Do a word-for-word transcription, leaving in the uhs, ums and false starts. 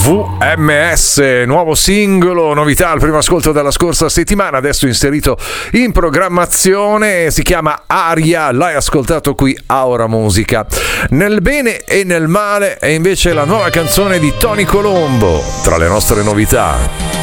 V M S, nuovo singolo, novità al primo ascolto della scorsa settimana, adesso inserito in programmazione, si chiama Aria, l'hai ascoltato qui a Ora Musica. Nel bene e nel male è invece la nuova canzone di Tony Colombo, tra le nostre novità.